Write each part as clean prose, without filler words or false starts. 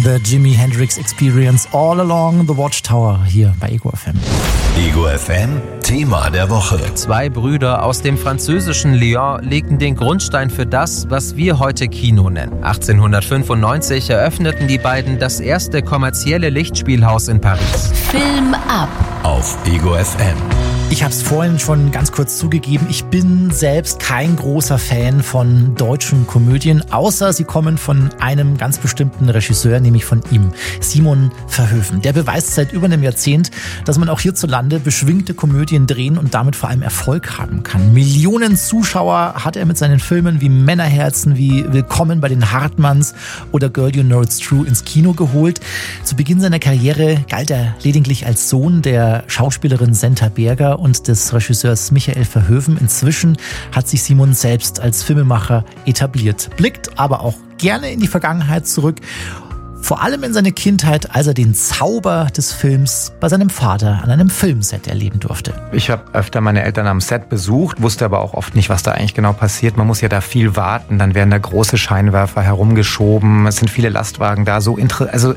The Jimi Hendrix Experience all along the Watchtower hier bei Ego FM. Ego FM, Thema der Woche. 2 Brüder aus dem französischen Lyon legten den Grundstein für das, was wir heute Kino nennen. 1895 eröffneten die beiden das erste kommerzielle Lichtspielhaus in Paris. Film ab Auf Ego FM. Ich habe es vorhin schon ganz kurz zugegeben, ich bin selbst kein großer Fan von deutschen Komödien, außer sie kommen von einem ganz bestimmten Regisseur, nämlich von ihm, Simon Verhoeven. Der beweist seit über einem Jahrzehnt, dass man auch hierzulande beschwingte Komödien drehen und damit vor allem Erfolg haben kann. Millionen Zuschauer hat er mit seinen Filmen wie Männerherzen, wie Willkommen bei den Hartmanns oder Girl You Know It's True ins Kino geholt. Zu Beginn seiner Karriere galt er lediglich als Sohn der Schauspielerin Senta Berger und des Regisseurs Michael Verhoeven. Inzwischen hat sich Simon selbst als Filmemacher etabliert, blickt aber auch gerne in die Vergangenheit zurück, vor allem in seine Kindheit, als er den Zauber des Films bei seinem Vater an einem Filmset erleben durfte. Ich habe öfter meine Eltern am Set besucht, wusste aber auch oft nicht, was da eigentlich genau passiert. Man muss ja da viel warten, dann werden da große Scheinwerfer herumgeschoben, es sind viele Lastwagen da, also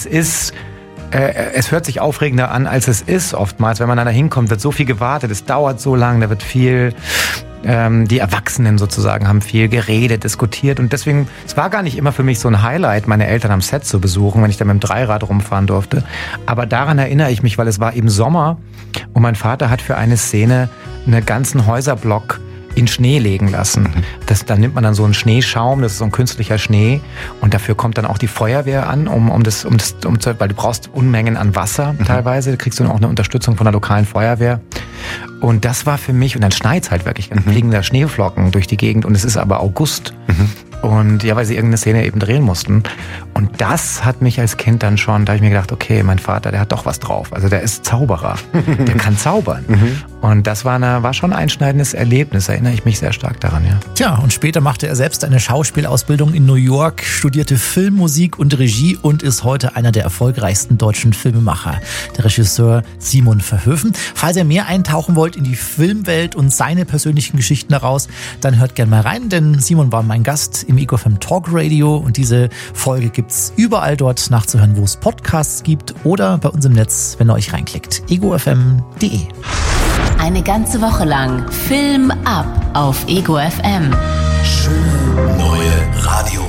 es hört sich aufregender an, als es ist oftmals. Wenn man da hinkommt, wird so viel gewartet, es dauert so lang, da wird viel, die Erwachsenen sozusagen haben viel geredet, diskutiert und deswegen, es war gar nicht immer für mich so ein Highlight, meine Eltern am Set zu besuchen, wenn ich da mit dem Dreirad rumfahren durfte. Aber daran erinnere ich mich, weil es war eben Sommer und mein Vater hat für eine Szene einen ganzen Häuserblock in Schnee legen lassen. Da nimmt man dann so einen Schneeschaum, das ist so ein künstlicher Schnee und dafür kommt dann auch die Feuerwehr an, weil du brauchst Unmengen an Wasser teilweise, da kriegst du dann auch eine Unterstützung von der lokalen Feuerwehr. Und das war für mich, und dann schneit's halt wirklich, dann fliegen da Schneeflocken durch die Gegend und es ist aber August. Und ja, weil sie irgendeine Szene eben drehen mussten. Und das hat mich als Kind dann schon, da habe ich mir gedacht, okay, mein Vater, der hat doch was drauf. Also der ist Zauberer, der kann zaubern. Und das war schon ein einschneidendes Erlebnis, erinnere ich mich sehr stark daran, ja. Tja, und später machte er selbst eine Schauspielausbildung in New York, studierte Filmmusik und Regie und ist heute einer der erfolgreichsten deutschen Filmemacher, der Regisseur Simon Verhoeven. Falls ihr mehr eintauchen wollt in die Filmwelt und seine persönlichen Geschichten daraus, dann hört gerne mal rein, denn Simon war mein Gast im Ego FM Talk Radio und diese Folge gibt's überall dort nachzuhören, wo es Podcasts gibt oder bei uns im Netz, wenn ihr euch reinklickt. egofm.de. Eine ganze Woche lang Film ab auf Ego FM. Schöne neue Radio.